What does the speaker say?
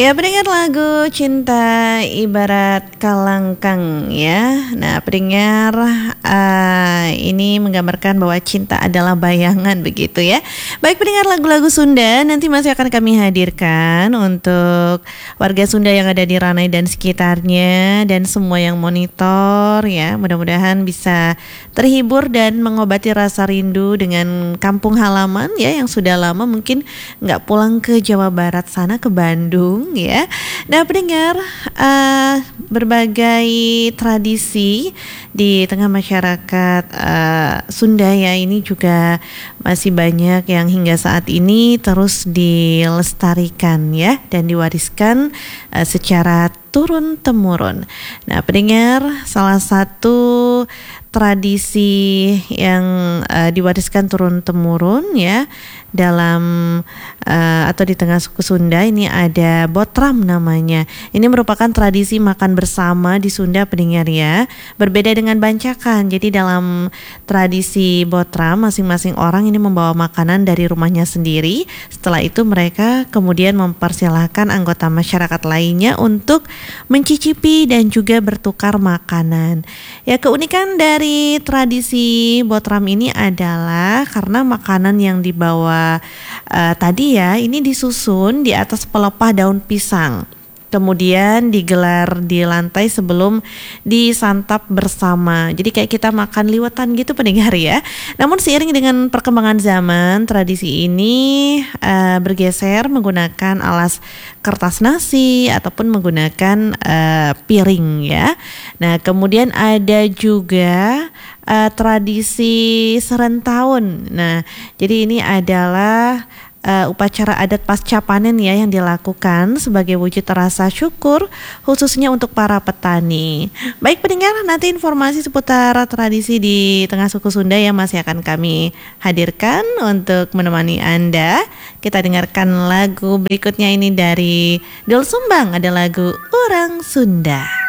Ya, pendengar lagu Cinta Ibarat Kalangkang ya. Nah, pendengar ini menggambarkan bahwa cinta adalah bayangan begitu ya. Baik pendengar, lagu-lagu Sunda nanti masih akan kami hadirkan untuk warga Sunda yang ada di Ranai dan sekitarnya dan semua yang monitor ya. Mudah-mudahan bisa terhibur dan mengobati rasa rindu dengan kampung halaman ya, yang sudah lama mungkin nggak pulang ke Jawa Barat sana, ke Bandung ya. Nah pendengar, berbagai tradisi di tengah masyarakat Sunda ya, ini juga masih banyak yang hingga saat ini terus dilestarikan ya dan diwariskan secara turun temurun. Nah pendengar, salah satu tradisi yang diwariskan turun temurun ya dalam atau di tengah suku Sunda ini ada botram namanya. Ini merupakan tradisi makan bersama di Sunda pendengar ya. Berbeda dengan bancakan. Jadi dalam tradisi botram masing-masing orang ini membawa makanan dari rumahnya sendiri. Setelah itu mereka kemudian mempersilahkan anggota masyarakat lainnya untuk mencicipi dan juga bertukar makanan. Ya, keunikan dari tradisi botram ini adalah karena makanan yang dibawa tadi ya, ini disusun di atas pelepah daun pisang. Kemudian digelar di lantai sebelum disantap bersama. Jadi kayak kita makan liwetan gitu pendengar ya. Namun seiring dengan perkembangan zaman, tradisi ini bergeser menggunakan alas kertas nasi ataupun menggunakan piring ya. Nah kemudian ada juga tradisi serentahun. Nah jadi ini adalah upacara adat pasca panen ya yang dilakukan sebagai wujud rasa syukur khususnya untuk para petani. Baik pendengar, nanti informasi seputar tradisi di tengah suku Sunda yang masih akan kami hadirkan untuk menemani Anda. Kita dengarkan lagu berikutnya ini dari Doel Sumbang, ada lagu Orang Sunda.